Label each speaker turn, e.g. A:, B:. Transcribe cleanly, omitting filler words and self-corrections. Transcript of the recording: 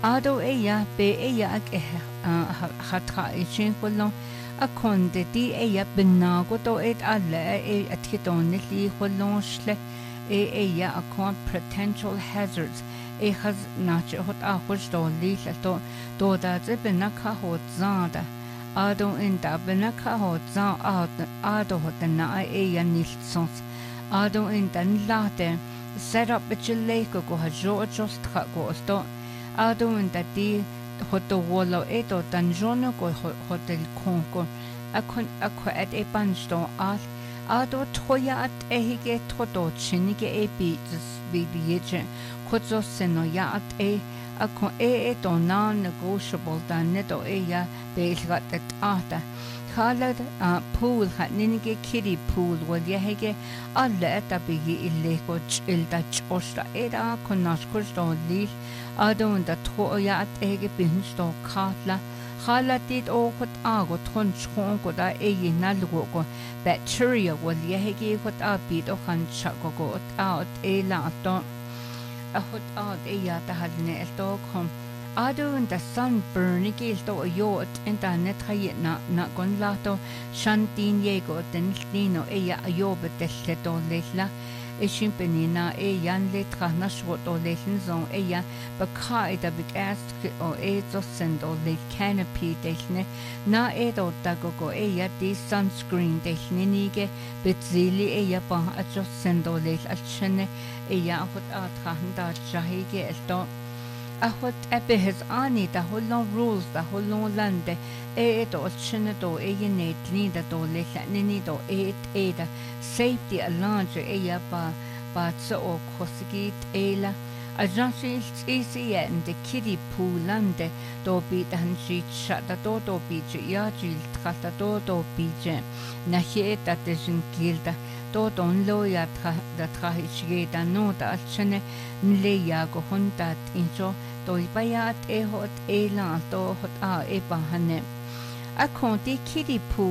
A: ado ella be ella ak hatra ichin kolon akonde di ella benago do et alle atkiton li kolon shle ella akon potential hazards has nach hot ahos do li do da ze benaka hot zada ado in da benaka hot za ado hot na ella nilsons ado in den late set up a lake go ha jo just go sto ado in da di hoto wolo eto danjono go hotel konko akwa at e bansto ado toya at ehige todo chinige e biyeje kozo seno ya at akon to non-negotiable dan neto ya belgat at ata Khalad pool hat ninige kiddie pool wal yehege alle etabigi ille go ilda chosta era konnaskurs do lil adon da toya at ege binsto katla Khaladit o got ago ton chon go da nalgo go bacteria wal yehege got abit o kan chago go out la to a hot out ya ta hadne to kom Ado in the sunburn igil do yot in the net na gon lato shantin yego den lino eya ayobe tesle do lehla e shimpenina yan letra na shot o lehn zon eya bakai da big ask o zo sendo le canopy dehne na do dagogo eya di sunscreen dehne nige betzili eya ba ajo sendo le alchene eya hot atrahanda jahige elto Ahot epe his ani da holon rules da holon lande do chine do yene tni da do le nini do da safety allonge ya ba so o kosigi ela ajansi easy and the kiddie pool lande do bi dan shi chat da do bi ya jil trata do bi je na he da desin gilda do don lo ya da trahichge da no da chine le ya go honda injo Doi bayat hot la do hot bahane. A conti kiddie pool.